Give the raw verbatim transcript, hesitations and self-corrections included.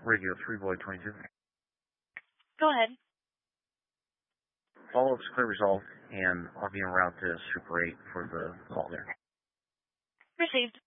Radio three Boy twenty-two. Go ahead. Follow-up's clear result, and I'll be en route to Super eight for the call there. Received.